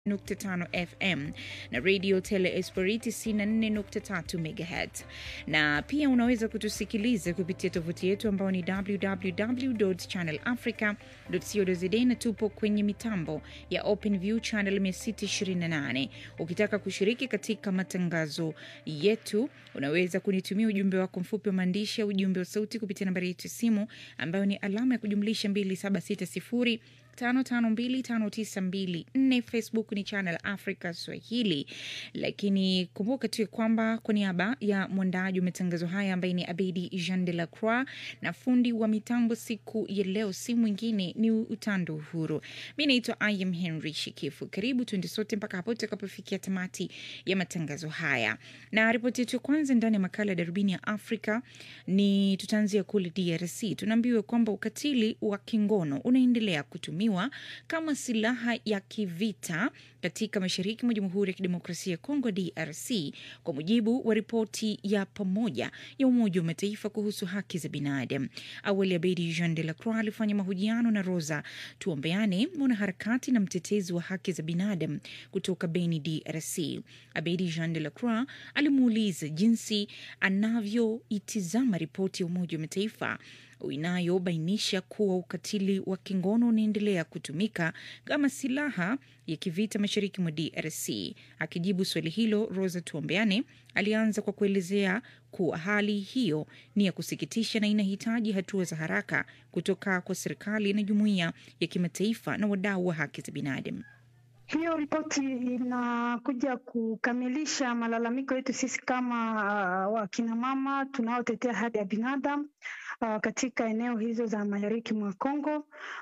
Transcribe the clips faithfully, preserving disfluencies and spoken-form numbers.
nukta tano F M na Radio Tele Esperiti tisini na nne nukta tatu megahertz. Na pia unaweza kutusikiliza kupitia tovuti yetu ambao ni w w w dot channel africa dot co dot za, na tupo kwenye mitambo ya OpenView channel mia sita ishirini na nane. Ukitaka kushiriki katika matangazo yetu, unaweza kunitumia ujumbe wako mfupi wa maandishi au ujumbe wa sauti kupitia nambari yetu ya simu ambayo ni alama ya kujumlisha mbili saba sita sifuri tano tano mbili tano tisa mbili nne. Facebook ni Channel Africa Swahili. Lakini kumbuka tu kwamba kwa niaba ya mwandaji wa matangazo haya ambaye ni Abedi Jean de la Croix na fundi wa mitambo siku ya leo si mwingine ni Utando Uhuru. Mimi naitwa I am Henry Shikifu. Karibu tuende sote mpaka hapo tutakapofikia tamati ya matangazo haya. Na ripoti yetu kwanza ndani ya makala ya Darubini ya Afrika ni tutaanzia kule D R C. Tunaambiwa kwamba ukatili wa kingono unaendelea kutumia kama silaha ya kivita katika mashariki mwa Jamhuri ya Kidemokrasia ya Kongo D R C, kwa mujibu wa ripoti ya pamoja ya Umoja wa Mataifa kuhusu haki za binadamu. Awali Abedi Jean de la Croix alifanya mahojiano na Rosa Tuombeane, mwanaharakati na mtetezi wa haki za binadamu kutoka Beni D R C. Abedi Jean de la Croix alimuuliza jinsi anavyoitizama ripoti ya Umoja wa Mataifa inayobainisha kuwa ukatili wa kingono unaendelea kutumika kama silaha ya kivita mashariki mwa D R C. Akijibu swali hilo, Rosa Tuombeane alianza kwa kuelezea kuwa hali hiyo ni ya kusikitisha na inahitaji hatua za haraka kutoka kwa serikali na jumuiya ya kimataifa na wadau wa haki za binadamu. Hiyo ripoti inakuja kukamilisha malalamiko yetu sisi kama uh, wakina mama tunaotetea haki ya binadamu uh, katika eneo hizo za mashariki mwa Kongo.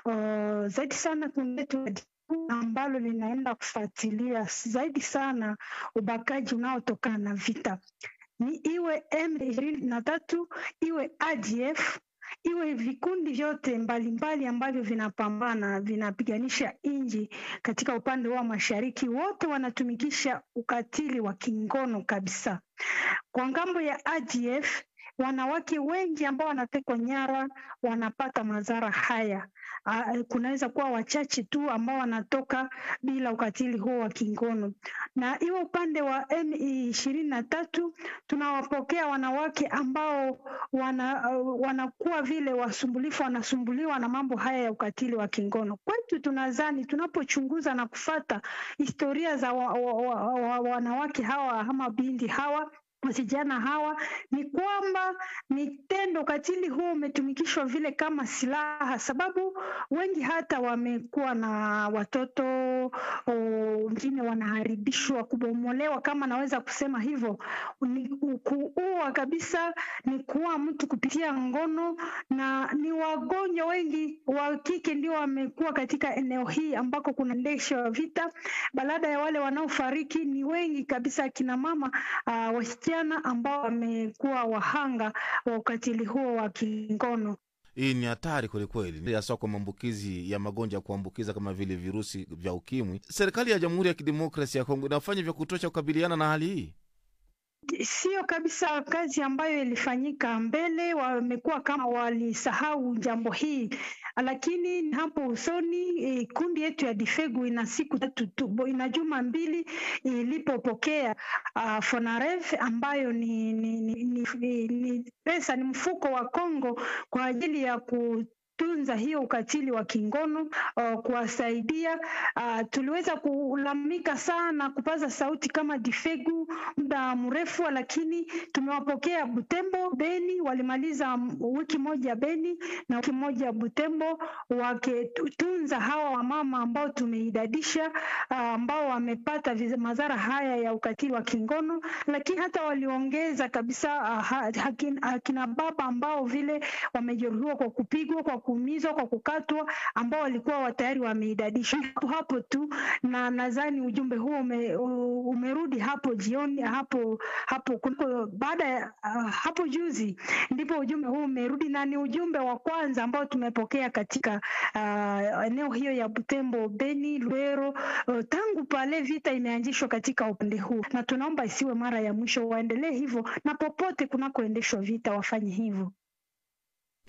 Uh, zaidi sana kundi letu ambalo linaenda kufuatilia zaidi sana ubakaji unaotokana na vita. Ni iwe M ishirini na tatu, iwe A D F, iwe vikundi vyote mbalimbali ambavyo vinapambana vinapiganisha inji katika upande wa mashariki, wote wanatumikisha ukatili wa kingono kabisa. Kwa ngambo ya A D F, wanawake wengi ambao wanatekwa nyara wanapata madhara haya. Uh, kunaweza kuwa wachache tu ambao wanatoka bila ukatili huo wa kingono. Na iwe upande wa M ishirini na tatu tunawapokea wanawake ambao wana, uh, wanakuwa vile wasumbulifu, wanasumbuliwa na mambo haya ya ukatili wa kingono. Kwetu tunadhani tunapochunguza na kufata historia za wa, wa, wa, wa, wanawake hawa ama binti hawa wasijana hawa, ni kwamba mitendo katili huo umetumikishwa vile kama silaha, sababu wengi hata wamekuwa na watoto, wengine wanaharibishwa, kubomolewa, kama naweza kusema hivyo. Ni kuua kabisa, ni kuua mtu kupitia ngono, na ni wagonjwa wengi wa kike ndio wamekuwa katika eneo hii ambako kunaendeshwa vita. Baada ya wale wanaofariki ni wengi kabisa kina mama uh, wasichana ambao wamekuwa wahanga wa ukatili huo wa kingono. Hii ni hatari kweli kweli, hasa kwa maambukizi ya magonjwa ya kuambukiza kama vile virusi vya ukimwi. Serikali ya Jamhuri ya Kidemokrasia ya Kongo inafanya vya kutosha kukabiliana na hali hii? Sio kabisa kazi ambayo ilifanyika mbele, wamekuwa kama walisahau jambo hii. Lakini hapo usoni e, kundi yetu ya Difegu ina siku tatu tu, ina juma mbili ilipopokea uh, Fonarev ambayo ni, ni, ni, ni, ni pesa, ni mfuko wa Kongo kwa ajili ya ku tunza hiyo ukatili wa kingono, uh, kuwasaidia. Uh, tuliweza kulalamika sana, kupaza sauti kama Difegu muda mrefu, lakini tumewapokea Butembo, Beni, walimaliza wiki moja Beni na wiki moja Butembo, wakitunza hawa wamama ambao tumeidadisha, uh, ambao wamepata madhara haya ya ukatili wa kingono. Lakini hata waliongeza kabisa uh, hakina baba ambao vile wamejeruhiwa kwa kupigwa, kwa kuumizwa, kwa kukatwa, ambao walikuwa tayari wameidadisha hapo tu. Na nadhani ujumbe huo ume, umerudi hapo jioni, hapo hapo baada ya uh, hapo juzi ndipo ujumbe huo umerudi, na ni ujumbe wa kwanza ambao tumepokea katika uh, eneo hiyo ya Butembo, Beni, Lubero, uh, tangu pale vita imeanzishwa katika upande huu, na tunaomba isiwe mara ya mwisho, waendelee hivyo na popote kunakoendeshwa vita wafanye hivyo.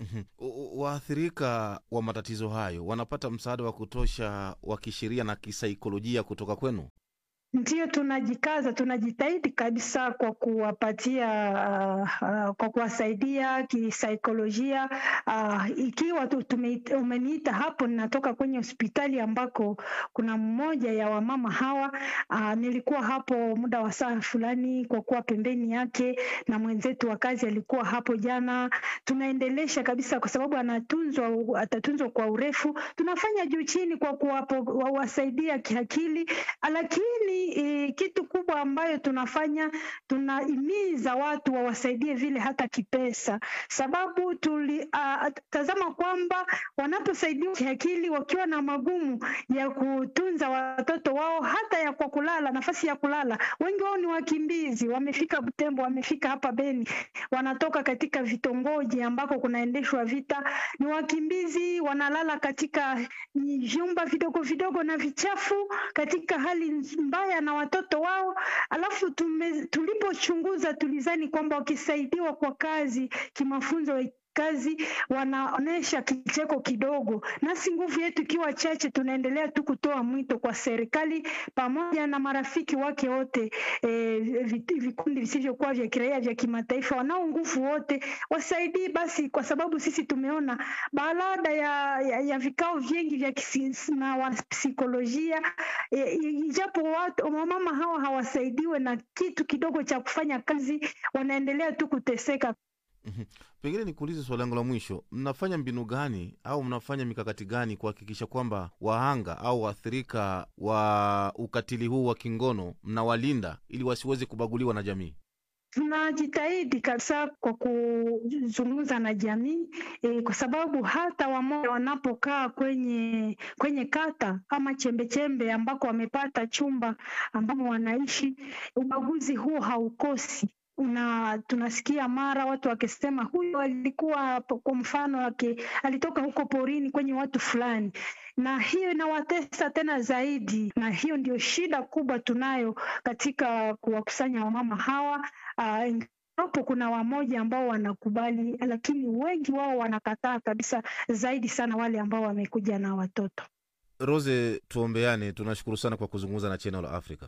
Mm-hmm. Waathirika wa matatizo hayo wanapata msaada wa kutosha wa kisheria na kisaikolojia kutoka kwenu? Ndio, tunajikaza, tunajitahidi kabisa kwa kuwapatia uh, uh, kwa kuwasaidia kisaikolojia. Uh, ikiwa tu tume, umeniita hapo, ninatoka kwenye hospitali ambako kuna mmoja ya wamama hawa. Uh, nilikuwa hapo muda wa saa fulani kwa kuwa pembeni yake, na mwenzetu wa kazi alikuwa hapo jana. Tunaendelesha kabisa kwa sababu anatunzwa, atatunzwa kwa urefu. Tunafanya juu chini kwa kuwasaidia kiakili, lakini E, kitu kubwa ambayo tunafanya, tunahimiza watu wawasaidie vile hata kipesa, sababu tuli uh, tazama kwamba wanaposaidiwa kiakili wakiwa na magumu ya kutunza watoto wao, hata ya kwa kulala, nafasi ya kulala, wengi wao ni wakimbizi, wamefika Butembo, wamefika hapa Beni, wanatoka katika vitongoji ambako kunaendeshwa vita, ni wakimbizi, wanalala katika vyumba vidogo vidogo na vichafu, katika hali mbaya na watoto wao. Alafu tume, tulipochunguza tulizani kwamba wakisaidiwa kwa kazi, kimafunzo kazi, wanaonesha kicheko kidogo. Nasi nguvu yetu ikiwa chache, tunaendelea tu kutoa mwito kwa serikali pamoja na marafiki wake wote, e, vikundi visivyokuwa vya kiraia vya kimataifa, wanao nguvu wote wasaidie basi, kwa sababu sisi tumeona baada ya, ya, ya vikao vingi vya kisi, na wa psikolojia, e, ijapo watu mama hawa hawasaidiwe na kitu kidogo cha kufanya kazi, wanaendelea tu kuteseka. Mm-hmm. Pengine nikuulize swali langu la mwisho, mnafanya mbinu gani au mnafanya mikakati gani kuhakikisha kwamba wahanga au waathirika wa ukatili huu wa kingono mnawalinda ili wasiweze kubaguliwa na jamii? Tunajitahidi kabisa kwa kuzungumza na jamii, e, kwa sababu hata wamoja wanapokaa kwenye kwenye kata ama chembe chembe ambako wamepata chumba ambamo wanaishi, ubaguzi huo haukosi. Una tunasikia mara watu wakisema huyu alikuwa kwa mfano wake alitoka huko porini kwenye watu fulani, na hiyo inawatesa tena zaidi. Na hiyo ndio shida kubwa tunayo katika kuwakusanya wamama hawa. Uh, hapo kuna wamoja ambao wanakubali, lakini wengi wao wanakataa kabisa, zaidi sana wale ambao wamekuja na watoto. Rose, tuombeane. Tunashukuru sana kwa kuzungumza na Channel Africa.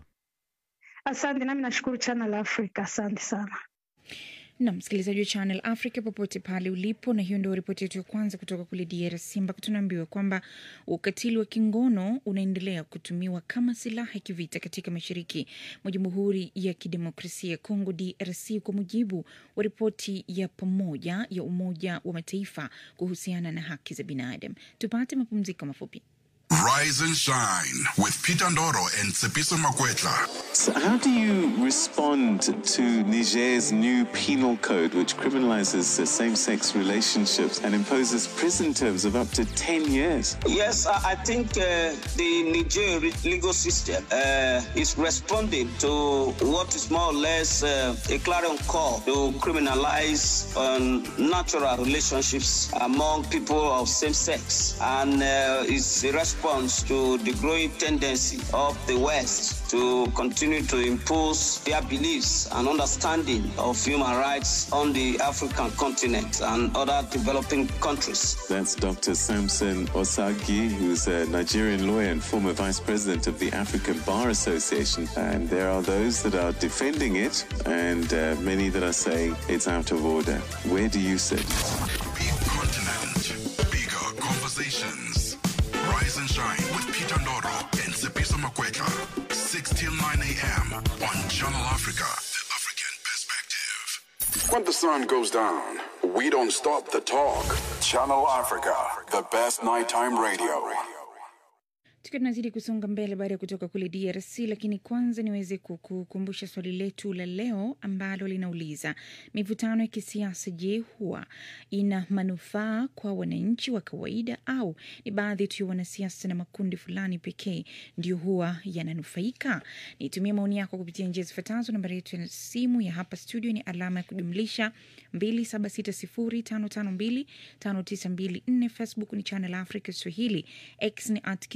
Asante, nami nashukuru Channel Africa, asante sana. Na msikilizaji wa Channel Africa popote pale ulipo, na hiyo ndio ripoti yetu ya kwanza kutoka kule D R C, ambako tunaambiwa kwamba ukatili wa kingono unaendelea kutumiwa kama silaha ya kivita katika mashariki mwa Jamhuri ya Kidemokrasia ya Kongo D R C, kwa mujibu wa ripoti ya pamoja ya Umoja wa Mataifa kuhusiana na haki za binadamu. Tupate mapumziko mafupi. Rise and shine with Peter Ndoro and Tsepiso Makwetla. So how do you respond to Niger's new penal code, which criminalizes uh, same-sex relationships and imposes prison terms of up to ten years? Yes, I think uh, the Niger legal system uh, is responding to what is more or less uh, a clarion call to criminalize um, natural relationships among people of same sex, and uh, it's a response to the growing tendency of the West to continue to impose their beliefs and understanding of human rights on the African continent and other developing countries. That's Doctor Samson Osagi, who's a Nigerian lawyer and former vice president of the African Bar Association. And there are those that are defending it, and uh, many that are saying it's out of order. Where do you sit? Big continent, bigger conversations. Rise and shine with Peter Ndoro and Tsepiso Makwetla. six till nine a.m. on Channel Africa, the African perspective. When the sun goes down, we don't stop the talk. Channel Africa, the best nighttime radio. Tukiwa tunazidi kusonga mbele baada ya kutoka kule D R C, lakini kwanza niweze kukukumbusha swali letu la leo ambalo linauliza, mivutano ya kisiasa je, huwa ina manufaa kwa wananchi wa kawaida au ni baadhi tu ya wanasiasa na makundi fulani pekee ndio huwa yananufaika? Nitumie maoni yako kupitia njia zifuatazo. Nambari yetu ya simu ya hapa studio ni alama ya kujumlisha mbili saba sita sifuri tano tano mbili tano tisa mbili nne. Facebook ni Channel Africa Swahili, X ni at Kiswahili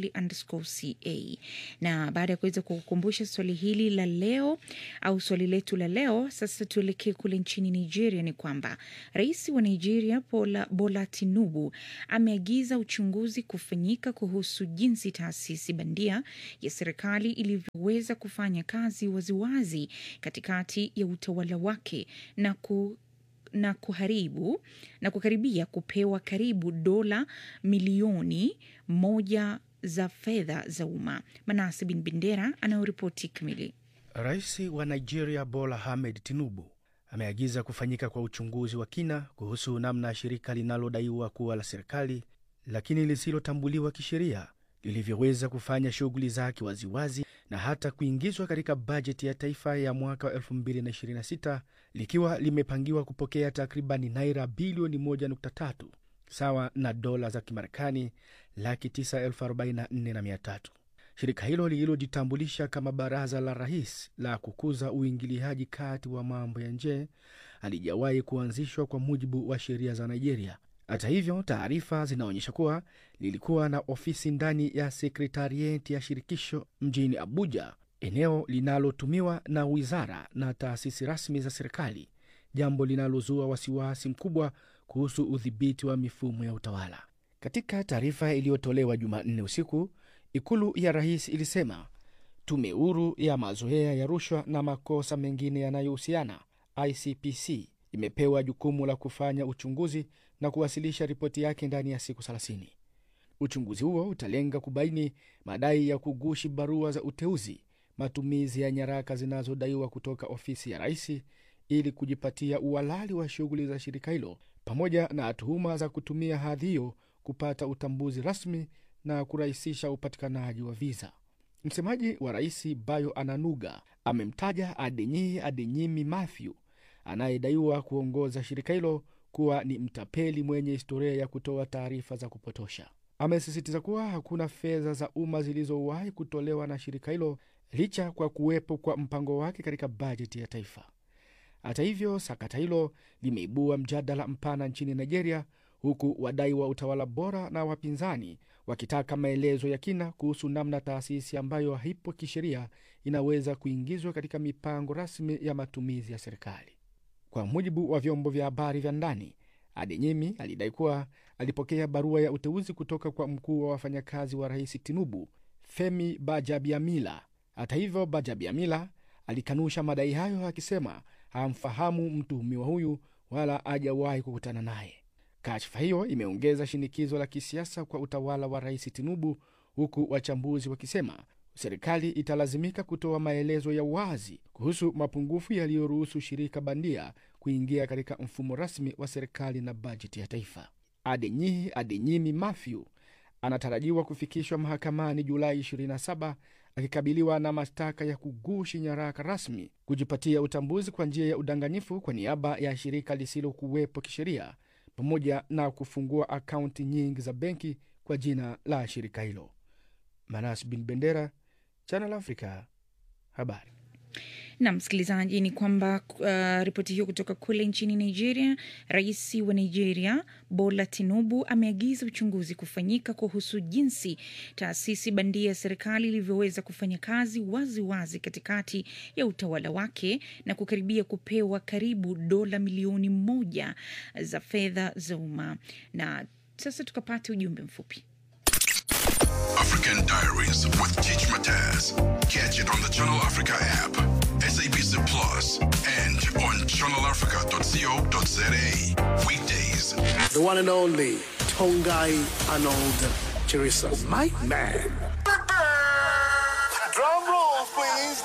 Kiswahili underscore ca. Na baada ya kuweza kukukumbusha swali hili la leo au swali letu la leo, sasa tuelekee kule nchini Nigeria. Ni kwamba rais wa Nigeria Bola, Bola Tinubu ameagiza uchunguzi kufanyika kuhusu jinsi taasisi bandia ya serikali ilivyoweza kufanya kazi waziwazi katikati ya utawala wake na ku na kuharibu na kukaribia kupewa karibu dola milioni moja za fedha za umma. Manase bin Bendera anayoripoti kamili. Rais wa Nigeria Bola Ahmed Tinubu ameagiza kufanyika kwa uchunguzi wa kina kuhusu namna shirika linalodaiwa kuwa la serikali lakini lisilotambuliwa kisheria lilivyoweza kufanya shughuli zake waziwazi na hata kuingizwa katika bajeti ya taifa ya mwaka wa elfu mbili na ishirini na sita likiwa limepangiwa kupokea takribani naira bilioni moja nukta tatu sawa na dola za Kimarekani laki tisa elfu arobaini na nne na mia tatu. Shirika hilo lililojitambulisha kama Baraza la Rais la kukuza uingiliaji kati wa mambo ya nje halijawahi kuanzishwa kwa mujibu wa sheria za Nigeria. Hata hivyo, taarifa zinaonyesha kuwa lilikuwa na ofisi ndani ya sekretarieti ya shirikisho mjini Abuja, eneo linalotumiwa na wizara na taasisi rasmi za serikali, jambo linalozua wasiwasi mkubwa kuhusu udhibiti wa mifumo ya utawala. Katika taarifa iliyotolewa Jumanne usiku, ikulu ya rais ilisema tume huru ya mazoea ya rushwa na makosa mengine yanayohusiana I C P C imepewa jukumu la kufanya uchunguzi na kuwasilisha ripoti yake ndani ya siku thelathini. Uchunguzi huo utalenga kubaini madai ya kugushi barua za uteuzi, matumizi ya nyaraka zinazodaiwa kutoka ofisi ya rais ili kujipatia uhalali wa shughuli za shirika hilo, pamoja na tuhuma za kutumia hadhi hiyo kupata utambuzi rasmi na kurahisisha upatikanaji wa visa. Msemaji wa rais Bayo Ananuga amemtaja Adenyi Adenyimi Matthew anayedaiwa kuongoza shirika hilo kuwa ni mtapeli mwenye historia ya kutoa taarifa za kupotosha. Amesisitiza kuwa hakuna fedha za umma zilizowahi kutolewa na shirika hilo licha kwa kuwepo kwa mpango wake katika bajeti ya taifa. Hata hivyo, sakata hilo limeibua mjadala mpana nchini Nigeria, huku wadai wa utawala bora na wapinzani wakitaka maelezo ya kina kuhusu namna taasisi ambayo haipo kisheria inaweza kuingizwa katika mipango rasmi ya matumizi ya serikali. Kwa mujibu wa vyombo vya habari vya ndani, Adenyemi alidai kuwa alipokea barua ya uteuzi kutoka kwa mkuu wa wafanyakazi wa rais Tinubu, Femi Bajabiamila. Hata hivyo, Bajabiamila alikanusha madai hayo akisema hamfahamu mtuhumiwa huyu wala hajawahi kukutana naye. Kashfa hiyo imeongeza shinikizo la kisiasa kwa utawala wa rais Tinubu, huku wachambuzi wakisema serikali italazimika kutoa maelezo ya wazi kuhusu mapungufu yaliyoruhusu shirika bandia kuingia katika mfumo rasmi wa serikali na bajeti ya taifa. Adenyi Adenyimi Matthew anatarajiwa kufikishwa mahakamani Julai ishirini na saba akikabiliwa na mashtaka ya kugushi nyaraka rasmi, kujipatia utambuzi kwa njia ya udanganyifu kwa niaba ya shirika lisilokuwepo kisheria, pamoja na kufungua akaunti nyingi za benki kwa jina la shirika hilo. Manas bin Bendera, Channel Africa, habari. Na msikilizaji, ni kwamba uh, ripoti hiyo kutoka kule nchini Nigeria. Rais wa Nigeria Bola Tinubu ameagiza uchunguzi kufanyika kuhusu jinsi taasisi bandia ya serikali ilivyoweza kufanya kazi wazi wazi katikati ya utawala wake na kukaribia kupewa karibu dola milioni moja za fedha za umma. Na sasa tukapata ujumbe mfupi. African Diaries with Teach Mataz. Catch it on the Channel Africa app, S A B C Plus, and on channel africa dot co dot za. Weekdays. The one and only Tongai Arnold Chirisa. My man. Drum roll, please.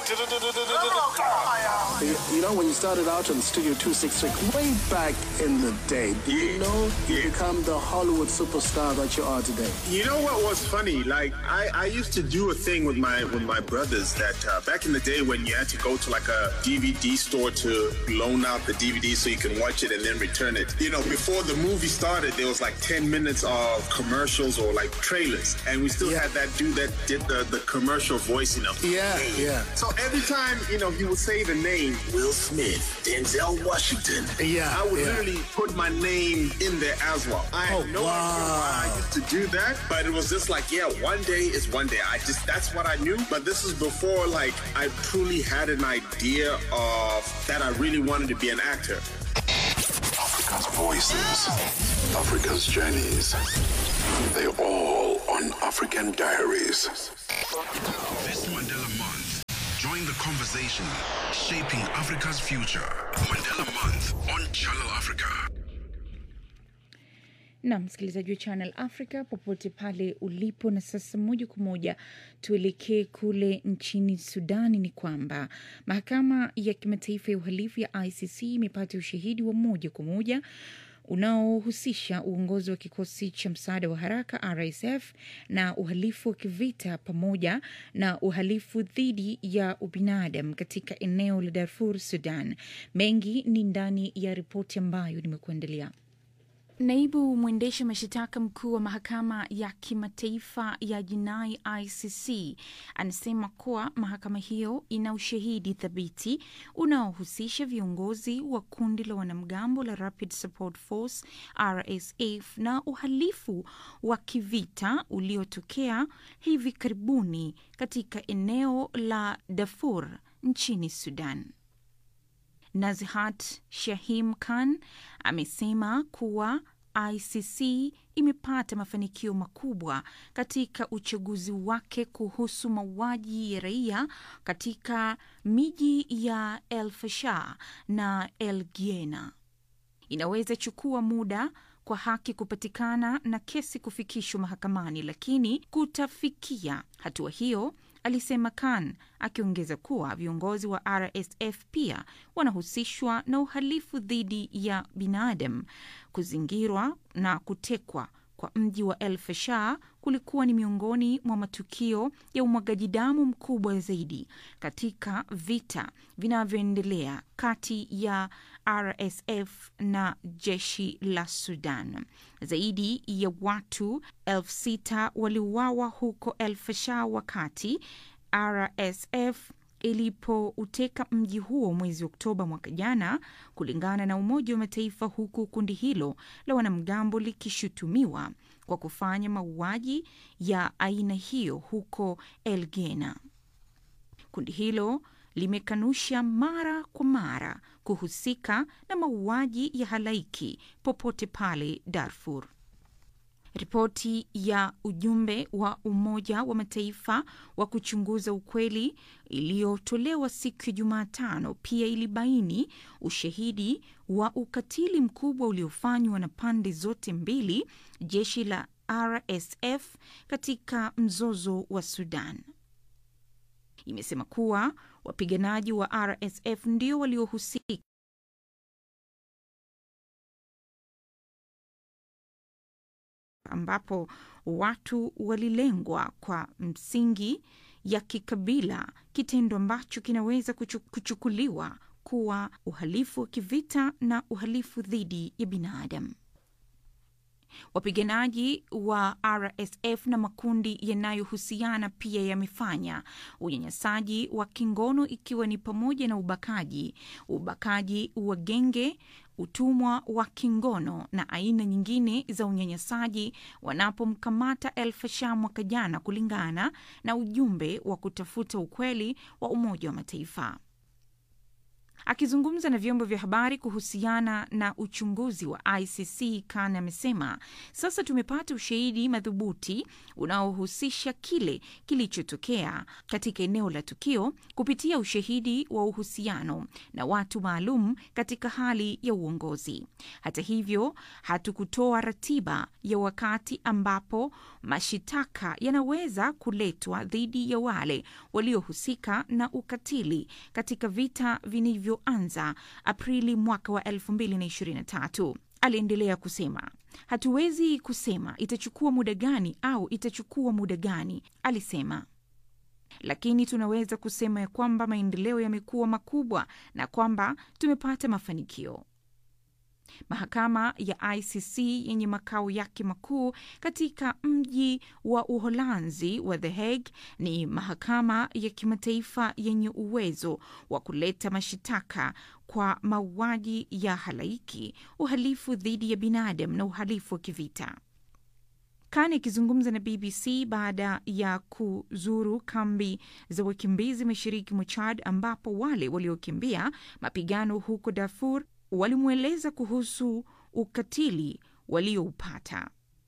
You, you know, when you started out on Studio two sixty-six, way back in the day, did you know you yeah. become the Hollywood superstar that you are today? You know what was funny? Like, I, I used to do a thing with my with my brothers that uh, back in the day when you had to go to like a D V D store to loan out the D V D so you can watch it and then return it. You know, before the movie started, there was like ten minutes of commercials or like trailers. And we still yeah. had that dude that did the, the commercial voice, you know. Yeah, yeah. So every time, you know, he would say the name Will Smith, Denzel Washington, Yeah, I would yeah. literally put my name in there as well. I had Oh, no wow. idea why I used to do that, but it was just like, yeah, one day is one day. I just, that's what I knew. But this is before, like, I truly had an idea of that I really wanted to be an actor. Africa's voices, Africa's journeys. They're all on African Diaries. This Mandela Month, join the conversation shaping Africa's future. Mandela Month on Channel Africa. Na msikilizaji wa Channel Africa popote pale ulipo, na sasa moja kwa moja tuelekee kule nchini Sudani. Ni kwamba mahakama ya kimataifa ya uhalifu ya I C C imepata ushahidi wa moja kwa moja unaohusisha uongozi wa kikosi cha msaada wa haraka R S F na uhalifu wa kivita pamoja na uhalifu dhidi ya ubinadamu katika eneo la Darfur, Sudan. Mengi ni ndani ya ripoti ambayo nimekuandalia. Naibu mwendesha mashitaka mkuu wa mahakama ya kimataifa ya jinai I C C anasema kuwa mahakama hiyo ina ushahidi thabiti unaohusisha viongozi wa kundi la wanamgambo la Rapid Support Force R S F na uhalifu wa kivita uliotokea hivi karibuni katika eneo la Darfur nchini Sudan. Nazhat Shahim Khan amesema kuwa I C C imepata mafanikio makubwa katika uchaguzi wake kuhusu mauaji ya raia katika miji ya El Fasher na El Geena. Inaweza chukua muda kwa haki kupatikana na kesi kufikishwa mahakamani, lakini kutafikia hatua hiyo, alisema Khan, akiongeza kuwa viongozi wa R S F pia wanahusishwa na uhalifu dhidi ya binadamu. Kuzingirwa na kutekwa kwa mji wa El Fasher kulikuwa ni miongoni mwa matukio ya umwagaji damu mkubwa zaidi katika vita vinavyoendelea kati ya R S F na jeshi la Sudan. Zaidi ya watu elfu sita waliuawa huko El Fasher wakati R S F ilipouteka mji huo mwezi Oktoba mwaka jana, kulingana na Umoja wa Mataifa, huku kundi hilo la wanamgambo likishutumiwa kwa kufanya mauaji ya aina hiyo huko El Geena. Kundi hilo limekanusha mara kwa mara kuhusika na mauaji ya halaiki popote pale Darfur. Ripoti ya ujumbe wa Umoja wa Mataifa wa kuchunguza ukweli iliyotolewa siku ya Jumatano pia ilibaini ushahidi wa ukatili mkubwa uliofanywa na pande zote mbili, jeshi la R S F katika mzozo wa Sudan. Imesema kuwa wapiganaji wa R S F ndio waliohusika ambapo watu walilengwa kwa msingi ya kikabila, kitendo ambacho kinaweza kuchukuliwa kuwa uhalifu wa kivita na uhalifu dhidi ya binadamu. Wapiganaji wa R S F na makundi yanayohusiana pia yamefanya unyanyasaji wa kingono, ikiwa ni pamoja na ubakaji, ubakaji wa genge, utumwa wa kingono na aina nyingine za unyanyasaji wanapomkamata El Fasher mwaka jana, kulingana na ujumbe wa kutafuta ukweli wa Umoja wa Mataifa. Akizungumza na vyombo vya habari kuhusiana na uchunguzi wa I C C, Khan amesema, sasa tumepata ushahidi madhubuti unaohusisha kile kilichotokea katika eneo la tukio kupitia ushahidi wa uhusiano na watu maalum katika hali ya uongozi. Hata hivyo, hatukutoa ratiba ya wakati ambapo mashitaka yanaweza kuletwa dhidi ya wale waliohusika na ukatili katika vita vinivyo anza Aprili mwaka wa elfu mbili ishirini na tatu. Aliendelea kusema, hatuwezi kusema itachukua muda gani au itachukua muda gani, alisema. Lakini tunaweza kusema ya kwamba maendeleo yamekuwa makubwa na kwamba tumepata mafanikio. Mahakama ya I C C yenye makao yake makuu katika mji wa Uholanzi wa The Hague ni mahakama ya kimataifa yenye uwezo wa kuleta mashitaka kwa mauaji ya halaiki, uhalifu dhidi ya binadamu na uhalifu wa kivita. Khan akizungumza na B B C baada ya kuzuru kambi za wakimbizi mashariki mwa Chad, ambapo wale waliokimbia mapigano huko Darfur walimweleza kuhusu ukatili walioupata.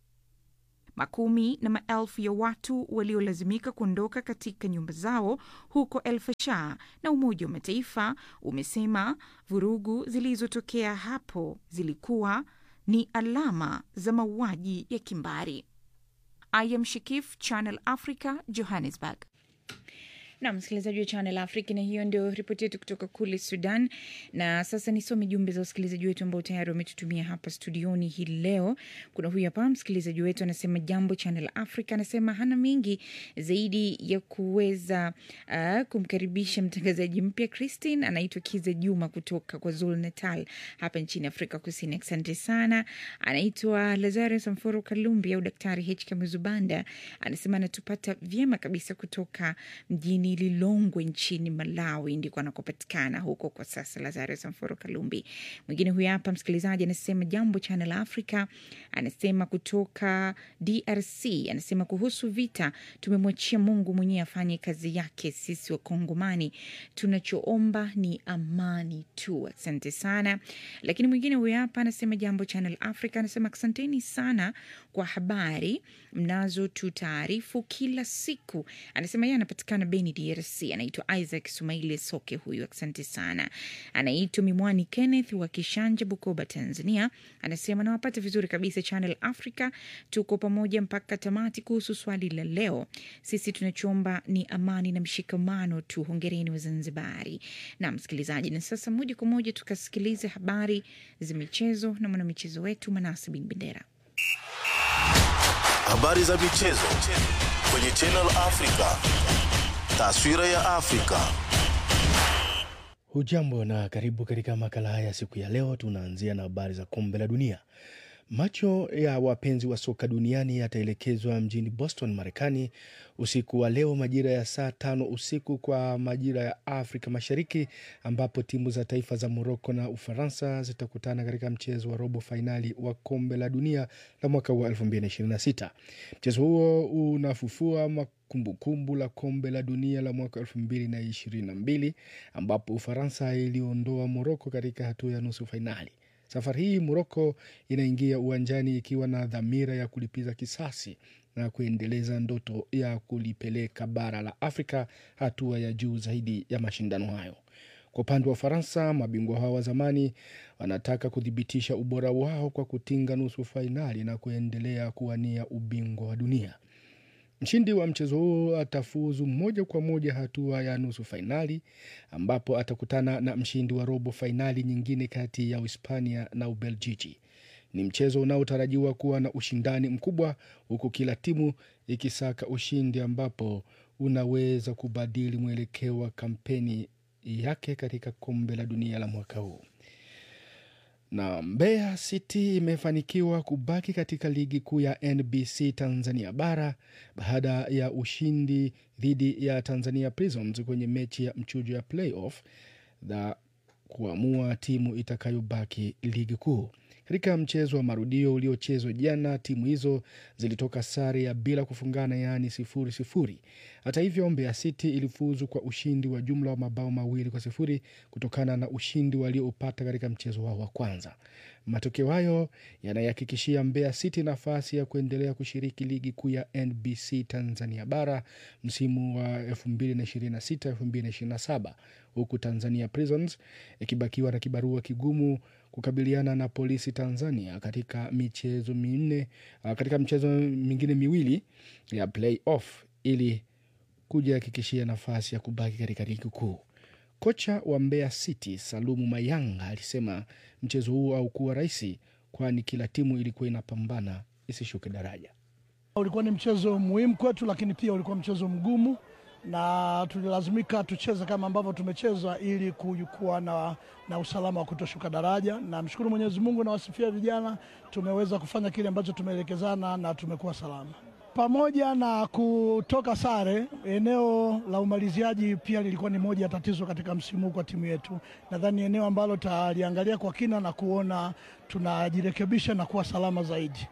Makumi na maelfu ya watu waliolazimika kuondoka katika nyumba zao huko El Fasher, na Umoja wa Mataifa umesema vurugu zilizotokea hapo zilikuwa ni alama za mauaji ya kimbari. I am Shikif, Channel Africa, Johannesburg. Na msikilizaji wa Channel Africa, na hiyo ndio ripoti yetu kutoka kule Sudan. Na sasa nisome jumbe za wasikilizaji wetu ambao tayari wametutumia hapa studioni hii leo. Kuna huyu hapa msikilizaji wetu anasema, jambo Channel Africa, anasema hana mingi zaidi ya kuweza uh, kumkaribisha mtangazaji mpya Christine, anaitwa Kiza Juma kutoka kwa Zulu Natal hapa nchini Afrika Kusini. Asante sana. Anaitwa Lazarus Mforo Kalumbi au Daktari H K Muzubanda, anasema anatupata vyema kabisa kutoka mjini Lilongwe nchini Malawi, ndiko anakopatikana huko kwa sasa Lazarus Mforo Kalumbi. Mwingine huyu hapa msikilizaji anasema, jambo Channel Africa, anasema kutoka D R C, anasema kuhusu vita, tumemwachia Mungu mwenyewe afanye kazi yake, sisi wa Kongomani tunachoomba ni amani tu. Asante sana. Lakini mwingine huyu hapa anasema, jambo Channel Africa, anasema asanteni sana kwa habari mnazo tutaarifu kila siku. Anasema yeye anapatikana Beni D R C, anaitwa Isaac Sumaile Soke huyu. Asante sana. Anaitwa Mimwani Kenneth wa Kishanja, Bukoba, Tanzania, anasema nawapata vizuri kabisa Channel Africa, tuko pamoja mpaka tamati. Kuhusu swali la leo, sisi tunachoomba ni amani na mshikamano tu. Hongereni wa Zanzibari. Na msikilizaji, na sasa moja kwa moja tukasikilize habari za michezo na mwanamichezo wetu Manase Bin Bendera. Habari za michezo kwenye Channel Africa. Taswira ya Afrika. Hujambo na karibu katika makala haya siku ya leo. Tunaanzia na habari za kombe la dunia. Macho ya wapenzi wa soka duniani yataelekezwa mjini Boston, Marekani usiku wa leo majira ya saa tano usiku kwa majira ya Afrika Mashariki, ambapo timu za taifa za Morocco na Ufaransa zitakutana katika mchezo wa robo finali wa kombe la dunia la mwaka wa elfu mbili ishirini na sita. Mchezo huo unafufua kumbukumbu la kombe la dunia la mwaka elfu mbili ishirini na mbili ambapo Ufaransa iliondoa Morocco katika hatua ya nusu finali. Safari hii Morocco inaingia uwanjani ikiwa na dhamira ya kulipiza kisasi na kuendeleza ndoto ya kulipeleka bara la Afrika hatua ya juu zaidi ya mashindano hayo. Kwa upande wa Ufaransa, mabingwa hao wa zamani wanataka kudhibitisha ubora wao kwa kutinga nusu finali na kuendelea kuwania ubingwa wa dunia. Mshindi wa mchezo huo atafuzu moja kwa moja hatua ya nusu finali, ambapo atakutana na mshindi wa robo finali nyingine kati ya Uhispania na Ubelgiji. Ni mchezo unaotarajiwa kuwa na ushindani mkubwa, huku kila timu ikisaka ushindi ambapo unaweza kubadili mwelekeo wa kampeni yake katika kombe la dunia la mwaka huu. Na Mbeya City imefanikiwa kubaki katika ligi kuu ya N B C Tanzania bara baada ya ushindi dhidi ya Tanzania Prisons kwenye mechi ya mchujo ya playoff na kuamua timu itakayobaki ligi kuu. Katika mchezo wa marudio uliochezwa jana, timu hizo zilitoka sare ya bila kufungana, yani sifuri sifuri. Hata hivyo, Mbeya City ilifuzu kwa ushindi wa jumla wa mabao mawili kwa sifuri kutokana na ushindi walioupata katika mchezo wao wa kwanza. Matokeo hayo yanayahakikishia Mbeya City nafasi ya kuendelea kushiriki ligi kuu ya N B C Tanzania bara msimu wa elfu mbili ishirini na sita elfu mbili ishirini na saba, huku Tanzania Prisons ikibakiwa na kibarua kigumu kukabiliana na Polisi Tanzania katika michezo minne katika michezo mingine miwili ya playoff ili kujihakikishia nafasi ya kubaki katika ligi kuu. Kocha wa Mbeya City Salumu Mayanga alisema mchezo huu haukuwa rahisi, kwani kila timu ilikuwa inapambana isishuke daraja. Ulikuwa ni mchezo muhimu kwetu, lakini pia ulikuwa mchezo mgumu. na tulilazimika tucheze kama ambavyo tumecheza ili kuwa na, na usalama wa kutoshuka daraja. Na mshukuru Mwenyezi Mungu na wasifia vijana, tumeweza kufanya kile ambacho tumeelekezana na tumekuwa salama. Pamoja na kutoka sare, eneo la umaliziaji pia lilikuwa ni moja ya tatizo katika msimu kwa timu yetu. Nadhani eneo ambalo tutaliangalia kwa kina na kuona tunajirekebisha na kuwa salama zaidi.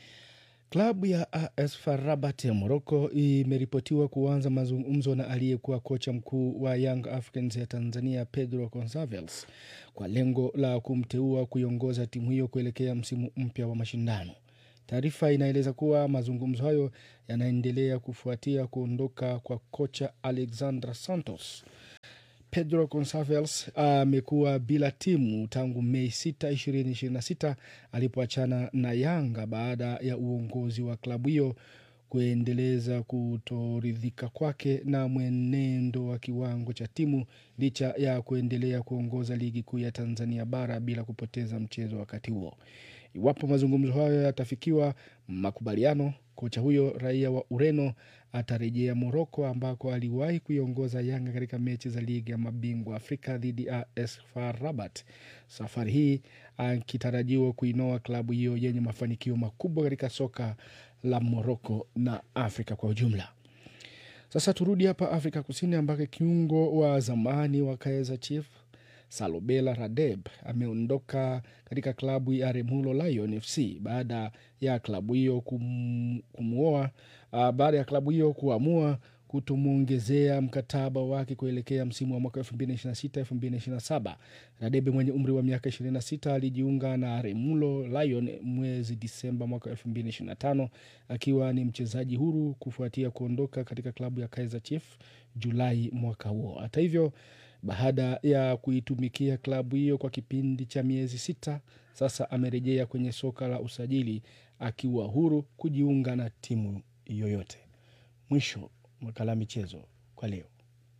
Klabu ya A S F A R Rabat ya Morocco imeripotiwa kuanza mazungumzo na aliyekuwa kocha mkuu wa Young Africans ya Tanzania Pedro Gonçalves kwa lengo la kumteua kuiongoza timu hiyo kuelekea msimu mpya wa mashindano. Taarifa inaeleza kuwa mazungumzo hayo yanaendelea kufuatia kuondoka kwa kocha Alexandre Santos. Pedro Gonçalves amekuwa uh, bila timu tangu Mei sita, ishirini ishirini na sita alipoachana na Yanga baada ya uongozi wa klabu hiyo kuendeleza kutoridhika kwake na mwenendo wa kiwango cha timu licha ya kuendelea kuongoza ligi kuu ya Tanzania bara bila kupoteza mchezo wakati huo. Iwapo mazungumzo hayo yatafikiwa makubaliano, kocha huyo raia wa Ureno atarejea Morocco ambako aliwahi kuiongoza Yanga katika mechi za ligi ya mabingwa Afrika dhidi ya A S F A R Rabat. Safari hii akitarajiwa kuinoa klabu hiyo yenye mafanikio makubwa katika soka la Morocco na Afrika kwa ujumla. Sasa turudi hapa Afrika Kusini ambako kiungo wa zamani wa Kaizer Chiefs Salobela Radeb ameondoka katika klabu ya Remulo Lion F C baada ya klabu hiyo kum, kumuoa uh, baada ya klabu hiyo kuamua kutumuongezea mkataba wake kuelekea msimu wa mwaka elfu mbili ishirini na sita elfu mbili ishirini na saba. Radebe mwenye umri wa miaka ishirini na sita alijiunga na Remulo Lion mwezi Disemba mwaka elfu mbili ishirini na tano akiwa ni mchezaji huru kufuatia kuondoka katika klabu ya Kaizer Chiefs Julai mwaka huo. Hata hivyo, baada ya kuitumikia klabu hiyo kwa kipindi cha miezi sita, sasa amerejea kwenye soka la usajili akiwa huru kujiunga na timu yoyote. Mwisho makala michezo kwa leo.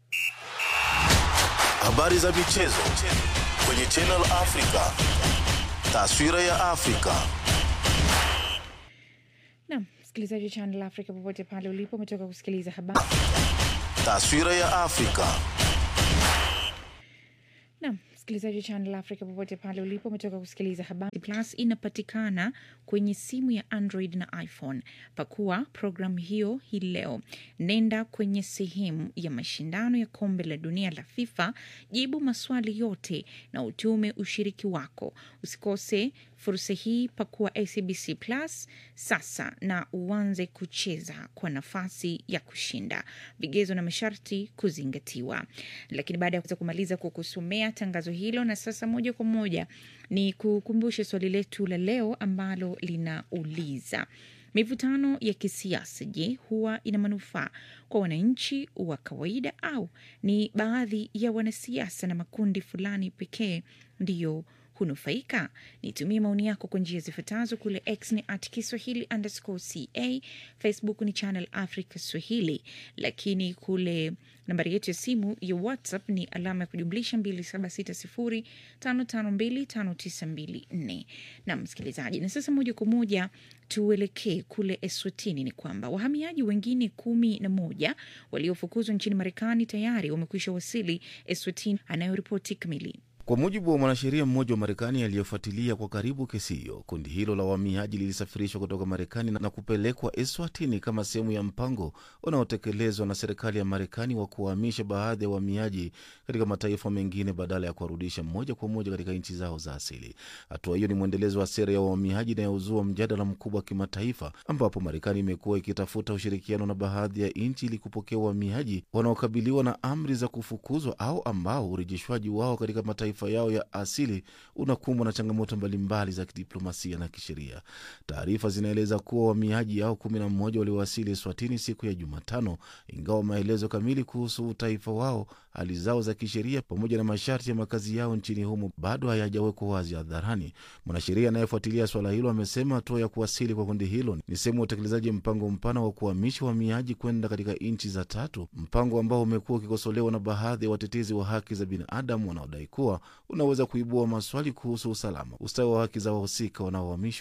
Habari za michezo kwenye Channel Africa. Taswira ya Afrika. Naam, msikilizaji Channel Africa popote pale ulipo, umetoka kusikiliza habari. Taswira ya Afrika. Naam, msikilizaji Channel Africa popote pale ulipo, umetoka kusikiliza habari. Plus inapatikana kwenye simu ya Android na iPhone. Pakua program hiyo hii leo. Nenda kwenye sehemu ya mashindano ya kombe la dunia la FIFA, jibu maswali yote na utume ushiriki wako. Usikose fursa hii, pakua A C B C Plus sasa na uanze kucheza kwa nafasi ya kushinda. Vigezo na masharti kuzingatiwa. Lakini baada ya kumaliza kukusomea tangazo hilo, na sasa moja kwa moja ni kukumbushe swali letu la leo ambalo linauliza: mivutano ya kisiasa, je, huwa ina manufaa kwa wananchi wa kawaida au ni baadhi ya wanasiasa na makundi fulani pekee ndiyo hunufaika? Nitumie maoni yako kwa njia zifuatazo. Kule X ni at Kiswahili underscore ca, Facebook ni Channel Africa Swahili, lakini kule nambari yetu ya simu ya WhatsApp ni alama ya kujumlisha mbili saba sita sifuri tano tano mbili tano tisa mbili nne. Na msikilizaji, na sasa moja kwa moja tuelekee kule Eswatini. Ni kwamba wahamiaji wengine kumi na moja waliofukuzwa nchini Marekani tayari wamekwisha wasili Eswatini. Anayoripoti kamili. Kwa mujibu wa mwanasheria mmoja wa Marekani aliyefuatilia kwa karibu kesi hiyo, kundi hilo la wahamiaji lilisafirishwa kutoka Marekani na kupelekwa Eswatini kama sehemu ya mpango unaotekelezwa na serikali ya Marekani wa kuhamisha baadhi ya wahamiaji katika mataifa mengine badala ya kuwarudisha moja kwa moja katika nchi zao za asili. Hatua hiyo ni mwendelezo wa sera ya wahamiaji inayozua mjadala mkubwa wa kimataifa, ambapo Marekani imekuwa ikitafuta ushirikiano na baadhi ya nchi ili kupokea wahamiaji wanaokabiliwa na amri za kufukuzwa au ambao urejeshwaji wao katika mataifa yao ya asili unakumbwa na changamoto mbalimbali za kidiplomasia na kisheria. Taarifa zinaeleza kuwa wahamiaji hao kumi na moja waliwasili Eswatini siku ya Jumatano, ingawa maelezo kamili kuhusu utaifa wao, hali zao za kisheria pamoja na masharti ya makazi yao nchini humo bado hayajawekwa wazi hadharani. Mwanasheria anayefuatilia swala hilo amesema hatua ya kuwasili kwa kundi hilo ni sehemu ya utekelezaji mpango mpana wa kuhamisha wahamiaji kwenda katika nchi za tatu, mpango ambao umekuwa ukikosolewa na baadhi ya watetezi wa haki za binadamu wanaodai kuwa unaweza kuibua maswali kuhusu usalama, ustawi wa haki za wahusika wanaohamishwa.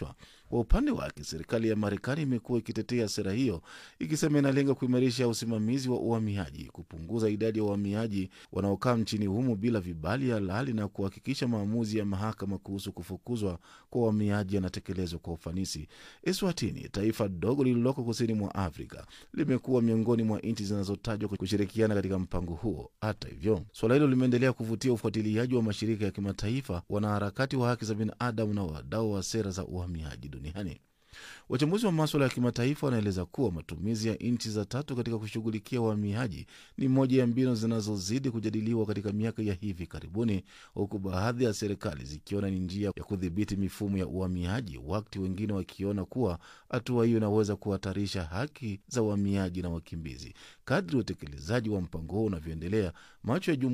Kwa upande wake, serikali ya Marekani imekuwa ikitetea sera hiyo, ikisema inalenga kuimarisha usimamizi wa uhamiaji, kupunguza idadi ya wahamiaji wanaokaa nchini humo bila vibali halali na kuhakikisha maamuzi ya mahakama kuhusu kufukuzwa kwa wahamiaji yanatekelezwa kwa ufanisi. Eswatini, taifa dogo lililoko kusini mwa Afrika, limekuwa miongoni mwa nchi zinazotajwa kushirikiana katika mpango huo. Hata hivyo, swala hilo limeendelea kuvutia ufuatiliaji wa mashirika ya kimataifa, wanaharakati wa haki za binadamu na wadau wa sera za uhamiaji duniani. Wachambuzi wa masuala ya kimataifa wanaeleza kuwa matumizi ya nchi za tatu katika kushughulikia wahamiaji ni moja ya mbinu zinazozidi kujadiliwa katika miaka ya hivi karibuni, huku baadhi ya serikali zikiona ni njia ya kudhibiti mifumo ya uhamiaji, wakati wengine wakiona kuwa hatua hiyo inaweza kuhatarisha haki za wahamiaji na wakimbizi. Kadri utekelezaji wa mpango huo unavyoendelea, macho ya